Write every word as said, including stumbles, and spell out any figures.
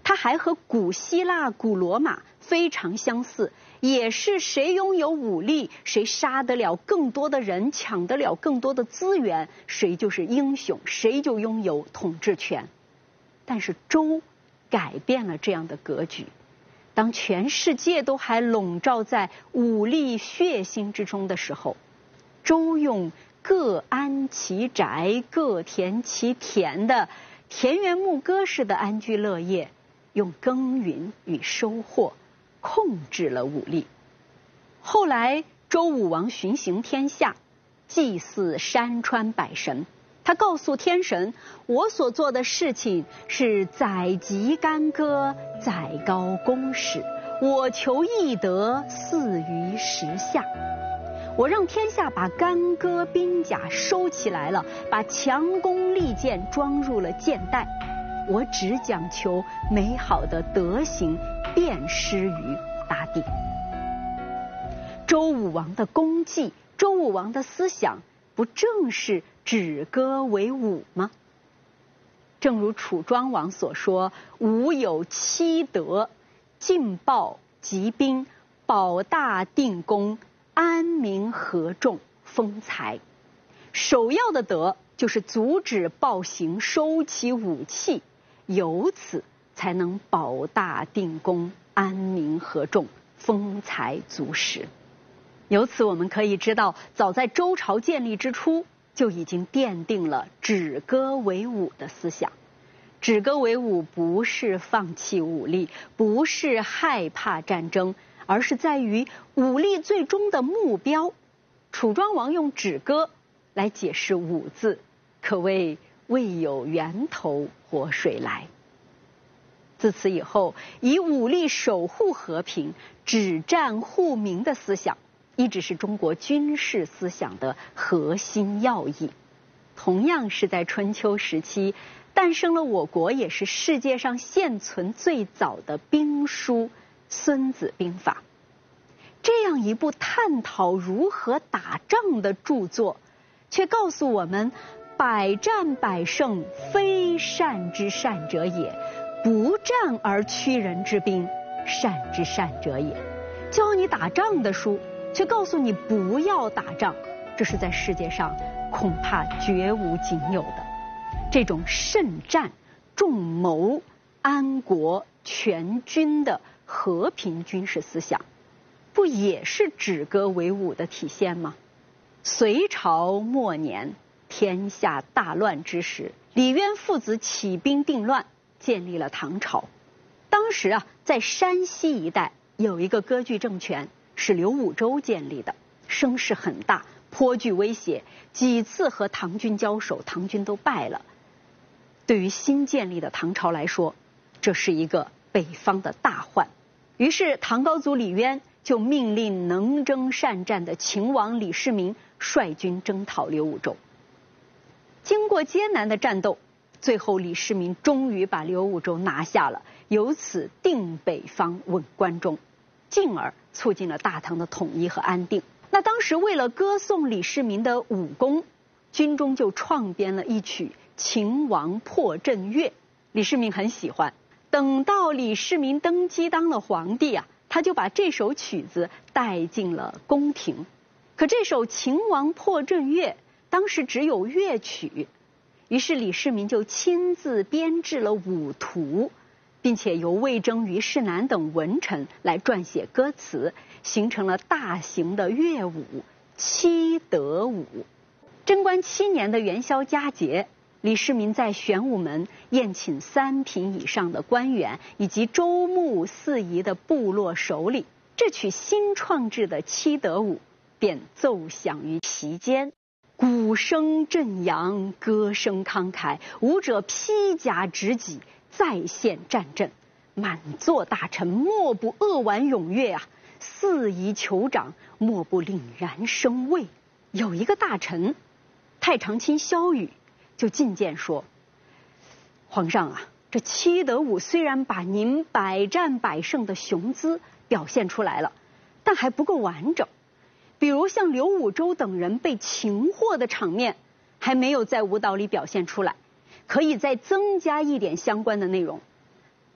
它还和古希腊、古罗马非常相似，也是谁拥有武力，谁杀得了更多的人，抢得了更多的资源，谁就是英雄，谁就拥有统治权。但是周改变了这样的格局，当全世界都还笼罩在武力血腥之中的时候，周用各安其宅，各田其田的田园牧歌式的安居乐业，用耕耘与收获控制了武力。后来周武王巡行天下，祭祀山川百神，他告诉天神，我所做的事情是载籍干戈，载高公使，我求义德，祀于时下。我让天下把干戈兵甲收起来了，把强弓利箭装入了箭袋，我只讲求美好的德行遍施于大地。周武王的功绩，周武王的思想，不正是止戈为武吗？正如楚庄王所说，武有七德：劲暴集兵，保大定公，安民和众，丰财。首要的德就是阻止暴行，收起武器，由此才能保大定公，安民和众，丰财足食。由此我们可以知道，早在周朝建立之初，就已经奠定了止戈为武的思想。止戈为武不是放弃武力，不是害怕战争，而是在于武力最终的目标。楚庄王用止戈来解释武字，可谓未有源头活水来。自此以后，以武力守护和平、止战护民的思想，一直是中国军事思想的核心要义。同样是在春秋时期，诞生了我国也是世界上现存最早的兵书《孙子兵法》。这样一部探讨如何打仗的著作，却告诉我们，百战百胜，非善之善者也，不战而屈人之兵，善之善者也。教你打仗的书，却告诉你不要打仗，这是在世界上恐怕绝无仅有的。这种慎战、重谋、安国全军的和平军事思想，不也是止戈为武的体现吗？隋朝末年，天下大乱之时，李渊父子起兵定乱，建立了唐朝。当时啊，在山西一带有一个割据政权，是刘武周建立的，声势很大，颇具威胁，几次和唐军交手，唐军都败了。对于新建立的唐朝来说，这是一个北方的大患。于是唐高祖李渊就命令能征善战的秦王李世民率军征讨刘武周。经过艰难的战斗，最后李世民终于把刘武周拿下了，由此定北方，稳关中，进而促进了大唐的统一和安定。那当时为了歌颂李世民的武功，军中就创编了一曲《秦王破阵乐》，李世民很喜欢。等到李世民登基当了皇帝啊，他就把这首曲子带进了宫廷。可这首《秦王破阵乐》当时只有乐曲，于是李世民就亲自编制了舞图，并且由魏征、虞世南等文臣来撰写歌词，形成了大型的乐舞七德舞。贞观七年的元宵佳节，李世民在玄武门宴请三品以上的官员以及州牧四夷的部落首领，这曲新创制的七德舞便奏响于其间。鼓声震扬，歌声慷慨，舞者披甲执戟，再现战阵。满座大臣莫不扼腕踊跃啊，四夷酋长莫不凛然生畏。有一个大臣太常卿萧瑀就进谏说，皇上啊，这七德舞虽然把您百战百胜的雄姿表现出来了，但还不够完整。比如像刘武周等人被擒获的场面还没有在舞蹈里表现出来，可以再增加一点相关的内容。